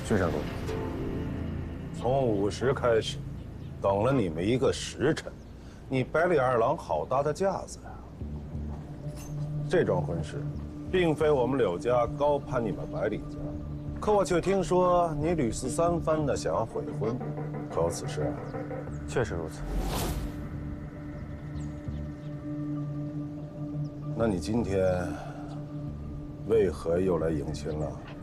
薛相公，从午时开始，等了你们1个时辰，你百里二郎好搭的架子呀！这桩婚事，并非我们柳家高攀你们百里家，可我却听说你屡次3番的想要悔婚，可有此事啊？ 确实如此。 那你今天为何又来迎亲了？